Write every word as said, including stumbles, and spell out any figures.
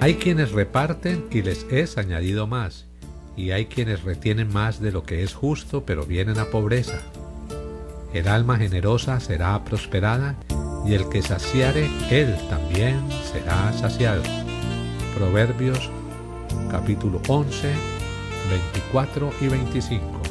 Hay quienes reparten y les es añadido más, y hay quienes retienen más de lo que es justo, pero vienen a pobreza. El alma generosa será prosperada, y el que saciare, él también será saciado. Proverbios capítulo once, veinticuatro y veinticinco.